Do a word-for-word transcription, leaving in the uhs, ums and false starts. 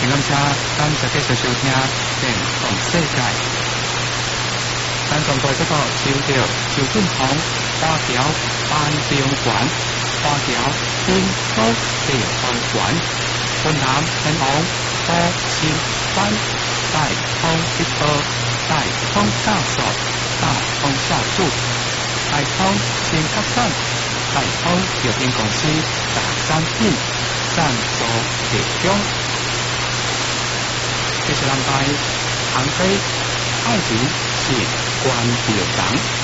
请感谢咱就继续收听电动世界。咱从过这个收到周俊宏花条班中馆、花条天高地方馆、云南天王多新班、大通一科、大通大所、大通下注、大通新客站、大通药品公司大产品赞助提供。这是咱台航飞爱情是关掉港。